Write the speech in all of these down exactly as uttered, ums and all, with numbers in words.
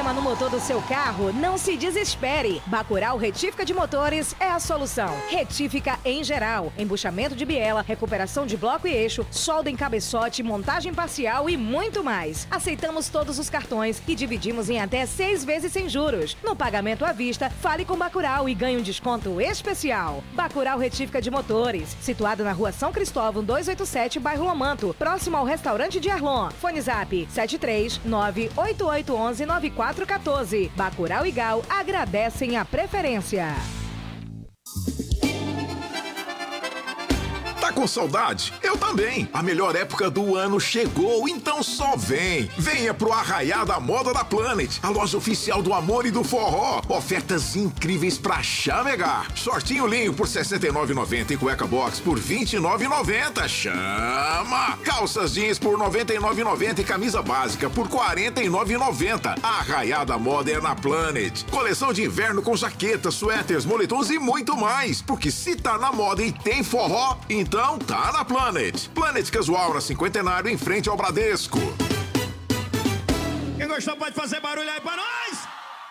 problema no motor do seu carro? Não se desespere. Bacurau Retífica de Motores é a solução. Retífica em geral, embuchamento de biela, recuperação de bloco e eixo, solda em cabeçote, montagem parcial e muito mais. Aceitamos todos os cartões e dividimos em até seis vezes sem juros. No pagamento à vista, fale com Bacurau e ganhe um desconto especial. Bacurau Retífica de Motores, situado na rua São Cristóvão duzentos e oitenta e sete, bairro Lomanto, próximo ao restaurante de Arlon. Fone Zap sete três nove oito oito um um nove quatro um quatro. Bacurau e Gal agradecem a preferência. Tá com saudade? Eu também. A melhor época do ano chegou, então só vem. Venha pro Arraiá da Moda da Planet, a loja oficial do amor e do forró. Ofertas incríveis pra chamegar. Shortinho linho por sessenta e nove reais e noventa centavos e cueca box por vinte e nove reais e noventa centavos. Chama! Calças jeans por noventa e nove reais e noventa centavos e camisa básica por quarenta e nove reais e noventa centavos. Arraiá da Moda é na Planet. Coleção de inverno com jaquetas, suéteres, moletons e muito mais. Porque se tá na moda e tem forró, então tá na Planet. Planet Casual na Cinquentenário, em frente ao Bradesco. Quem gostou pode fazer barulho aí pra nós!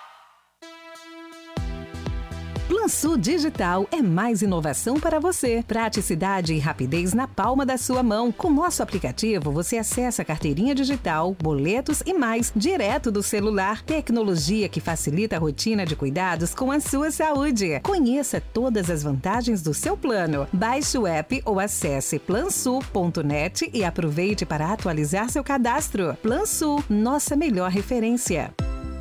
Plansul Digital é mais inovação para você. Praticidade e rapidez na palma da sua mão. Com nosso aplicativo, você acessa a carteirinha digital, boletos e mais, direto do celular. Tecnologia que facilita a rotina de cuidados com a sua saúde. Conheça todas as vantagens do seu plano. Baixe o app ou acesse plansul ponto net e aproveite para atualizar seu cadastro. Plansul, nossa melhor referência.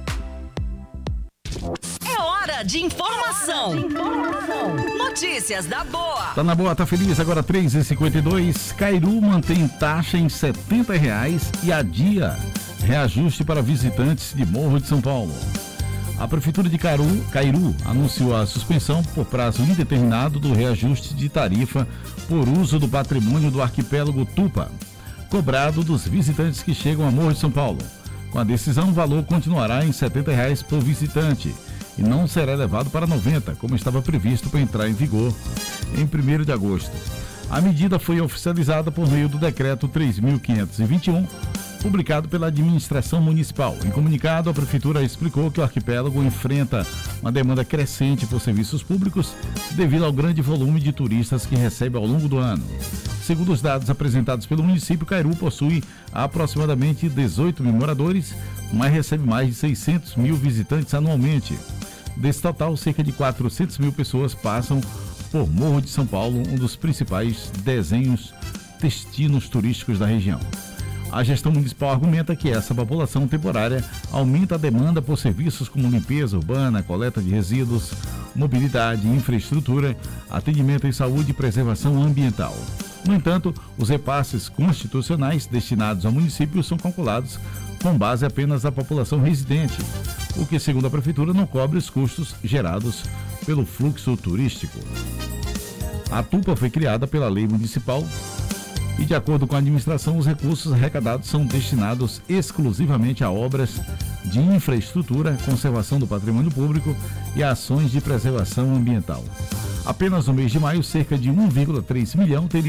É hora de informação. De informação. Notícias da boa. Tá na boa, tá feliz? Agora três e cinquenta e dois. Cairu mantém taxa em setenta reais e adia reajuste para visitantes de Morro de São Paulo. A Prefeitura de Cairu, Cairu anunciou a suspensão por prazo indeterminado do reajuste de tarifa por uso do patrimônio do arquipélago Tupa, cobrado dos visitantes que chegam a Morro de São Paulo. Com a decisão, o valor continuará em setenta reais por visitante e não será elevado para noventa, como estava previsto para entrar em vigor em primeiro de agosto. A medida foi oficializada por meio do Decreto três mil quinhentos e vinte e um, publicado pela Administração Municipal. Em comunicado, a Prefeitura explicou que o arquipélago enfrenta uma demanda crescente por serviços públicos devido ao grande volume de turistas que recebe ao longo do ano. Segundo os dados apresentados pelo município, Cairu possui aproximadamente dezoito mil moradores, mas recebe mais de seiscentos mil visitantes anualmente. Desse total, cerca de quatrocentas mil pessoas passam por Morro de São Paulo, um dos principais desenhos destinos turísticos da região. A gestão municipal argumenta que essa população temporária aumenta a demanda por serviços como limpeza urbana, coleta de resíduos, mobilidade, infraestrutura, atendimento em saúde e preservação ambiental. No entanto, os repasses constitucionais destinados ao município são calculados com base apenas na população residente, o que, segundo a Prefeitura, não cobre os custos gerados pelo fluxo turístico. A Tupa foi criada pela lei municipal e, de acordo com a administração, os recursos arrecadados são destinados exclusivamente a obras de infraestrutura, conservação do patrimônio público e a ações de preservação ambiental. Apenas no mês de maio, cerca de um vírgula três milhão teria